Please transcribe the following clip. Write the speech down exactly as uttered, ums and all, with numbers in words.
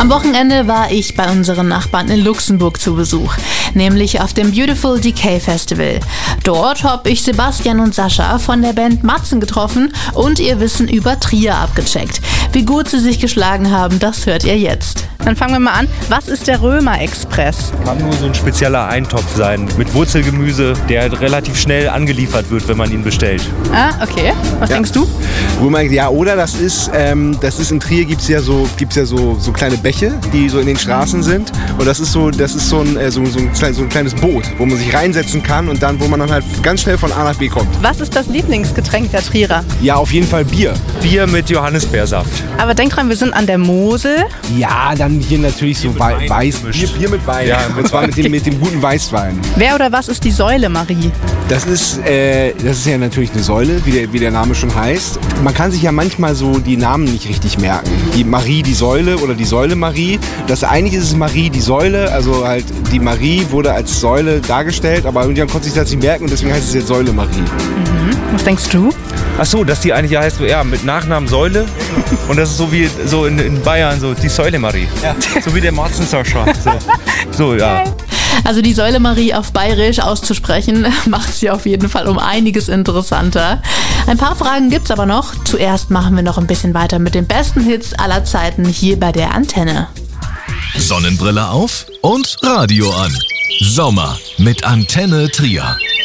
Am Wochenende war ich bei unseren Nachbarn in Luxemburg zu Besuch, nämlich auf dem Beautiful Decay Festival. Dort habe ich Sebastian und Sascha von der Band Matzen getroffen und ihr Wissen über Trier abgecheckt. Wie gut sie sich geschlagen haben, das hört ihr jetzt. Dann fangen wir mal an. Was ist der Römer Express? Kann nur so ein spezieller Eintopf sein mit Wurzelgemüse, der relativ schnell angeliefert wird, wenn man ihn bestellt. Ah, okay. Was Ja. denkst du? Römer, ja, oder das ist, ähm, das ist in Trier gibt es ja, so, gibt's ja so, so kleine Bäche, die so in den Straßen sind. Und das ist so, das ist so ein, äh, so, so, ein, klein- so ein kleines Boot, wo man sich reinsetzen kann und dann, wo man dann halt ganz schnell von A nach B kommt. Was ist das Lieblingsgetränk der Trierer? Ja, auf jeden Fall Bier. Bier mit Johannisbeersaft. Aber denk dran, wir sind an der Mosel. Ja, dann hier natürlich so Wei- Wein Weiß, gemischt. Bier, Bier mit Wein. Ja, und zwar mit dem, mit dem guten Weißwein. Wer oder was ist die Säule Marie? Das ist, äh, das ist ja natürlich eine Säule, wie der, wie der Name schon heißt. Man kann sich ja manchmal so die Namen nicht richtig merken. Die Marie, die Säule oder die Säule Marie. Das eigentlich ist es Marie, die Säule. Also halt die Marie wurde als Säule dargestellt, aber irgendjemand konnte sich das nicht merken und deswegen heißt es jetzt Säule Marie. Was denkst du? Ach so, dass die eigentlich ja heißt, ja, mit Nachnamen Säule. Und das ist so wie so in, in Bayern, so die Säule Marie. Ja. So wie der Matzen Sascha. So, so ja. Also die Säule Marie auf Bayerisch auszusprechen, macht sie auf jeden Fall um einiges interessanter. Ein paar Fragen gibt's aber noch. Zuerst machen wir noch ein bisschen weiter mit den besten Hits aller Zeiten hier bei der Antenne. Sonnenbrille auf und Radio an. Sommer mit Antenne Trier.